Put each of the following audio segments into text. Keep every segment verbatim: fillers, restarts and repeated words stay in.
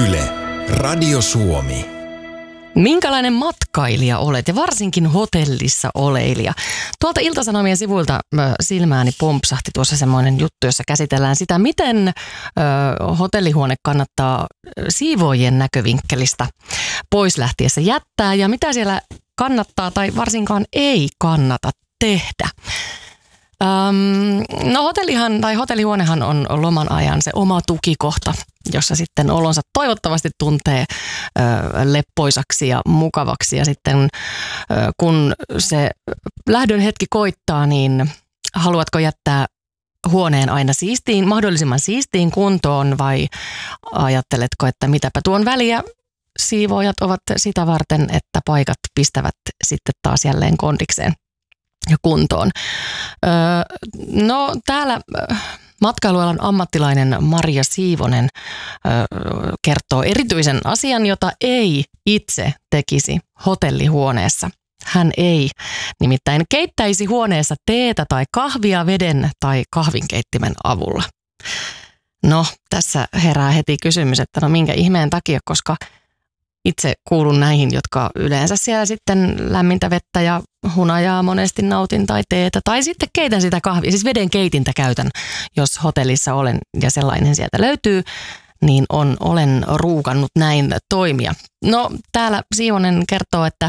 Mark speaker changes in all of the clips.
Speaker 1: Yle, Radio Suomi.
Speaker 2: Minkälainen matkailija olet ja varsinkin hotellissa oleilija? Tuolta Ilta-Sanomien sivuilta silmääni pompsahti tuossa semmoinen juttu, jossa käsitellään sitä, miten ö, hotellihuone kannattaa siivoojien näkövinkkelistä pois lähtiessä jättää ja mitä siellä kannattaa tai varsinkaan ei kannata tehdä. Öm, no hotellihan tai hotellihuonehan on loman ajan se oma tukikohta, jossa sitten olonsa toivottavasti tuntee ö, leppoisaksi ja mukavaksi. Ja sitten ö, kun se lähdön hetki koittaa, niin haluatko jättää huoneen aina siistiin, mahdollisimman siistiin kuntoon vai ajatteletko, että mitäpä tuon väliä? Siivoojat ovat sitä varten, että paikat pistävät sitten taas jälleen kondikseen ja kuntoon. Öö, no täällä matkailualan ammattilainen Maria Siivonen öö, kertoo erityisen asian, jota ei itse tekisi hotellihuoneessa. Hän ei nimittäin keittäisi huoneessa teetä tai kahvia veden tai kahvinkeittimen avulla. No tässä herää heti kysymys, että no minkä ihmeen takia, koska itse kuulun näihin, jotka yleensä siellä sitten lämmintä vettä ja hunajaa monesti nautin tai teetä. Tai sitten keitän sitä kahvia, siis veden keitintä käytän, jos hotellissa olen ja sellainen sieltä löytyy, niin on, olen ruukannut näin toimia. No täällä Siivonen kertoo, että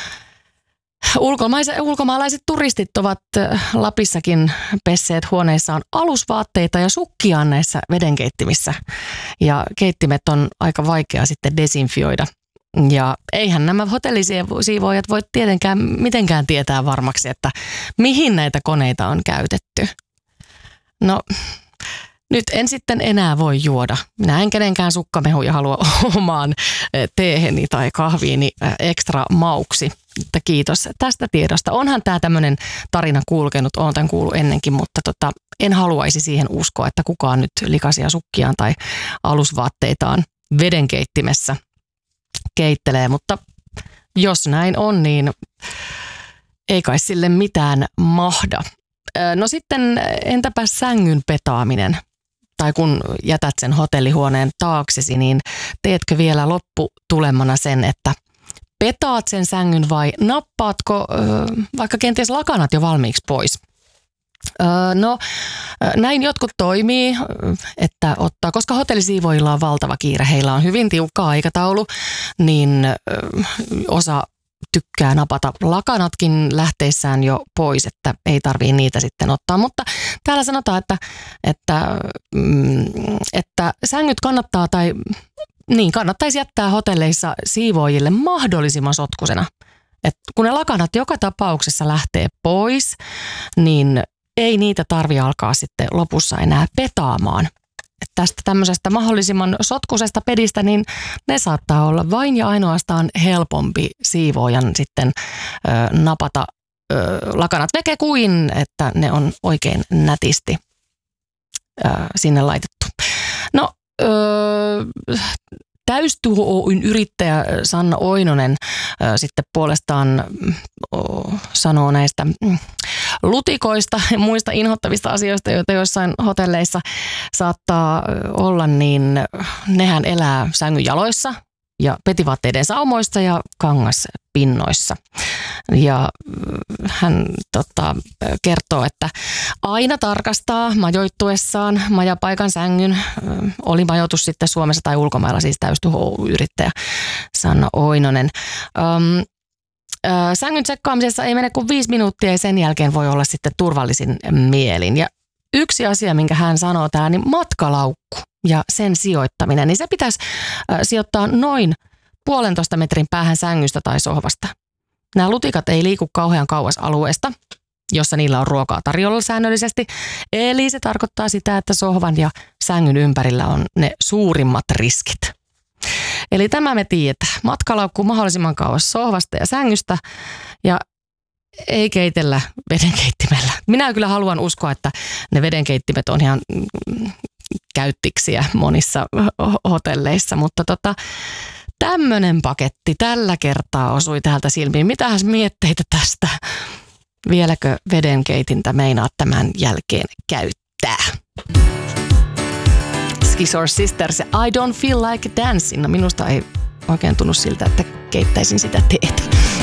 Speaker 2: ulkomaalaiset turistit ovat Lapissakin pesseet huoneissaan alusvaatteita ja sukkiaan näissä vedenkeittimissä. Ja keittimet on aika vaikea sitten desinfioida. Ja eihän nämä hotellisiivoojat voi tietenkään mitenkään tietää varmaksi, että mihin näitä koneita on käytetty. No nyt en sitten enää voi juoda. Minä en kenenkään sukkamehuja halua omaan teeheni tai kahviini ekstra mauksi. Että kiitos tästä tiedosta. Onhan tämä tämmöinen tarina kulkenut, olen tämän kuullut ennenkin, mutta tota, en haluaisi siihen uskoa, että kukaan nyt likaisia sukkiaan tai alusvaatteitaan vedenkeittimessä keittelee. Mutta jos näin on, niin ei kai sille mitään mahda. No sitten entäpä sängyn petaaminen? Tai kun jätät sen hotellihuoneen taaksesi, niin teetkö vielä lopputulemana sen, että petaat sen sängyn vai nappaatko ö, vaikka kenties lakanat jo valmiiksi pois? Ö, no näin jotkut toimii, että ottaa, koska hotellisiivoilla on valtava kiire, heillä on hyvin tiukka aikataulu, niin ö, osa tykkää napata lakanatkin lähteissään jo pois, että ei tarvitse niitä sitten ottaa. Mutta täällä sanotaan, että, että, että sängyt kannattaa tai niin kannattaisi jättää hotelleissa siivoojille mahdollisimman sotkusena. Et kun ne lakanat joka tapauksessa lähtee pois, niin ei niitä tarvitse alkaa sitten lopussa enää petaamaan. Et tästä tämmöisestä mahdollisimman sotkusesta pedistä, niin ne saattaa olla vain ja ainoastaan helpompi siivoojan sitten ö, napata ö, lakanat veke kuin, että ne on oikein nätisti ö, sinne laitettu. No, ö, Täystuho Oyn yrittäjä Sanna Oinonen ö, sitten puolestaan ö, sanoo näistä mm, lutikoista ja muista inhottavista asioista, joita joissain hotelleissa saattaa olla, niin nehän elää sängyn jaloissa ja petivaatteiden saumoissa ja kangaspinnoissa. Ja hän tota, kertoo, että aina tarkastaa majoittuessaan majapaikan sängyn, oli majoitus sitten Suomessa tai ulkomailla, siis täystuho-yrittäjä Sanna Oinonen. Um, Sängyn tsekkaamisessa ei mene kuin viisi minuuttia ja sen jälkeen voi olla sitten turvallisin mielin. Ja yksi asia, minkä hän sanoo täällä, niin matkalaukku ja sen sijoittaminen, niin se pitäisi sijoittaa noin puolentoista metrin päähän sängystä tai sohvasta. Nämä lutikat ei liiku kauhean kauas alueesta, jossa niillä on ruokaa tarjolla säännöllisesti. Eli se tarkoittaa sitä, että sohvan ja sängyn ympärillä on ne suurimmat riskit. Eli tämä me tiedetään. Matkalaukku mahdollisimman kauas sohvasta ja sängystä ja ei keitellä vedenkeittimellä. Minä kyllä haluan uskoa, että ne vedenkeittimet on ihan käyttiksiä monissa hotelleissa, mutta tota, tämmöinen paketti tällä kertaa osui täältä silmiin. Mitähän mietteitä tästä? Vieläkö vedenkeitintä meinaa tämän jälkeen käyttää? Brothers or Sisters, I don't feel like dancing. No minusta ei oikein tunnu siltä, että keittäisin sitä teetä.